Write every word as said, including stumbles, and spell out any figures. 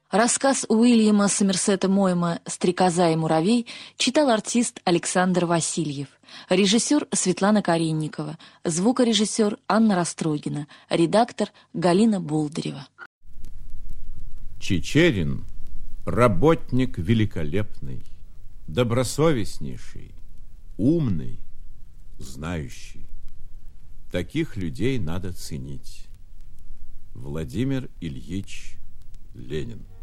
Рассказ Уильяма Сомерсета Мойма «Стрекоза и муравей» читал артист Александр Васильев, режиссер Светлана Каринникова, звукорежиссер Анна Растрогина, редактор Галина Болдырева. Чичерин – работник великолепный, добросовестнейший, умный, знающий. Таких людей надо ценить. Владимир Ильич Ленин.